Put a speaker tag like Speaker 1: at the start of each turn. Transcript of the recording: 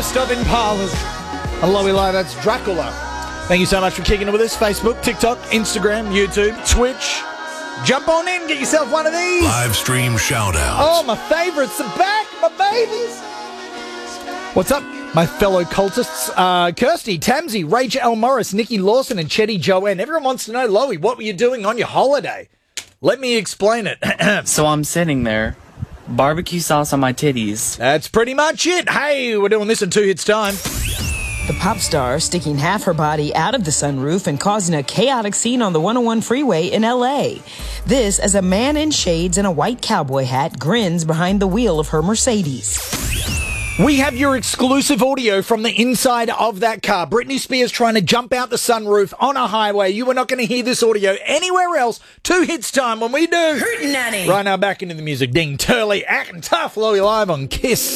Speaker 1: best of Impalas. Hello, Eli, that's Dracula. Thank you so much for kicking it with us. Facebook, TikTok, Instagram, YouTube, Twitch. Jump on in, get yourself one of these.
Speaker 2: Live stream shout-outs.
Speaker 1: Oh, my favourites are back, my babies. What's up, my fellow cultists? Kirsty, Tamsy, Rach L. Morris, Nikki Lawson, and Chetty Joanne. Everyone wants to know, Loey, what were you doing on your holiday? Let me explain it.
Speaker 3: So I'm sitting there, barbecue sauce on my titties.
Speaker 1: That's pretty much it. Hey, we're doing this in 2 hits time.
Speaker 4: The pop star sticking half her body out of the sunroof and causing a chaotic scene on the 101 freeway in L.A. This as a man in shades and a white cowboy hat grins behind the wheel of her Mercedes.
Speaker 1: We have your exclusive audio from the inside of that car. Britney Spears trying to jump out the sunroof on a highway. You are not going to hear this audio anywhere else. 2 hits time when we do.
Speaker 4: Hootenanny.
Speaker 1: Right now, back into the music. Ding Turley, acting tough, Loey live on Kiss.